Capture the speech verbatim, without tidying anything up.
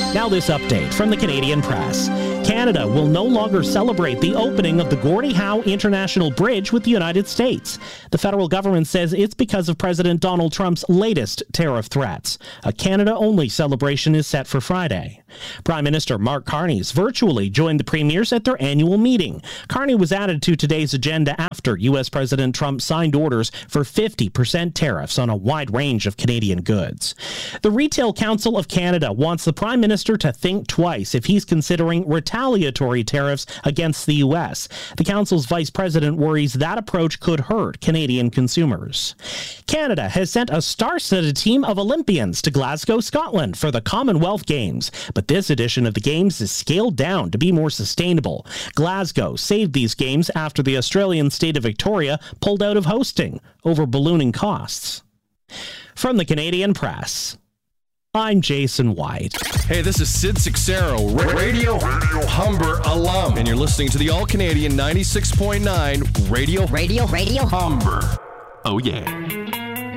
Now this update from the Canadian Press. Canada will no longer celebrate the opening of the Gordie Howe International Bridge with the United States. The federal government says it's because of President Donald Trump's latest tariff threats. A Canada-only celebration is set for Friday. Prime Minister Mark Carney virtually joined the premiers at their annual meeting. Carney was added to today's agenda after U S President Trump signed orders for fifty percent tariffs on a wide range of Canadian goods. The Retail Council of Canada wants the Prime Minister to think twice if he's considering retaliatory tariffs against the U S. The Council's vice president worries that approach could hurt Canadian consumers. Canada has sent a star-studded team of Olympians to Glasgow, Scotland for the Commonwealth Games, but this edition of the Games is scaled down to be more sustainable. Glasgow saved these games after the Australian state of Victoria pulled out of hosting over ballooning costs. From the Canadian Press, I'm Jason White. Hey, this is Sid Sixero, Radio, Radio Humber alum, and you're listening to the All-Canadian ninety-six point nine Radio, Radio, Radio Humber. Oh, yeah.